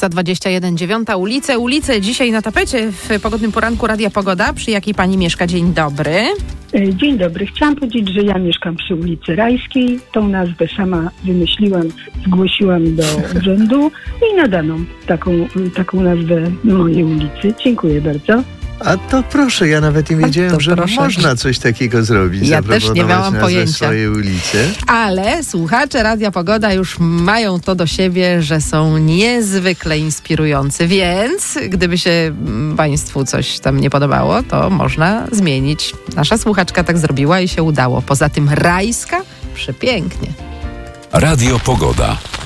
za 21, 9 ulice. Dzisiaj na tapecie w Pogodnym Poranku Radia Pogoda. Przy jakiej pani mieszka? Dzień dobry. Dzień dobry. Chciałam powiedzieć, że ja mieszkam przy ulicy Rajskiej. Tą nazwę sama wymyśliłam, zgłosiłam do urzędu i nadano taką nazwę mojej ulicy. Dziękuję bardzo. A to proszę, ja nawet nie wiedziałem, że można coś takiego zrobić. Ja też nie miałam pojęcia. Swojej ulicy. Ale słuchacze Radia Pogoda już mają to do siebie, że są niezwykle inspirujący, więc gdyby się państwu coś tam nie podobało, to można zmienić. Nasza słuchaczka tak zrobiła i się udało. Poza tym Rajska przepięknie. Radio Pogoda.